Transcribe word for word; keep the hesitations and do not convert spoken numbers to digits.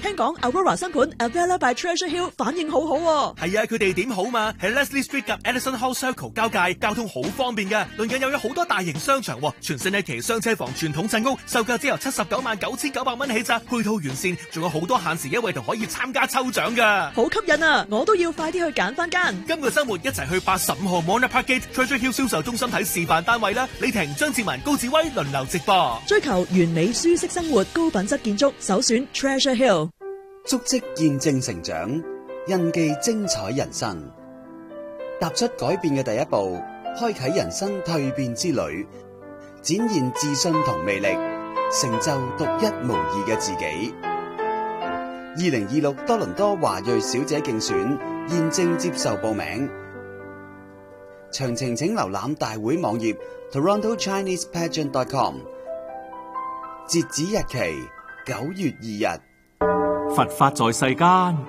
聽講 Aurora 新盤 Avella by Treasure Hill 反應好好喎。 係啊，佢哋點好嘛？喺 Leslie Street 及 Edison Hall Circle 交界，交通好方便嘅。鄰近又有好多大型商場，全新一期雙車房傳統鎮屋，售價只由七十九萬九千九百蚊起咋，配套完善，仲有好多限時優惠同可以參加抽獎噶。 好吸引啊！我都要快啲去揀翻間。 今個週末一齊去八十五號 Mona Park Gate Treasure Hill 銷售中心睇示範單位啦！李婷、張志文、高志威輪流直播。 追求完美舒適生活，高品質建築，首選 Treasure Hill。 足跡見證成長，印記精彩人生。踏出改變嘅第一步，開啟人生蛻變之旅，展現自信同魅力，成就獨一無二嘅自己。二零二六多倫多華裔小姐競選現正接受報名，詳情請瀏覽大會網頁 toronto chinese pageant dot com。截止日期九月二日。 佛法在世間。